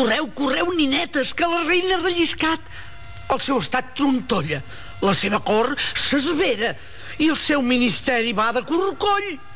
Correu, correu, ninetes, que la reina ha relliscat. El seu estat trontolla, la seva cort s'esvera i el seu ministeri va de corcoll.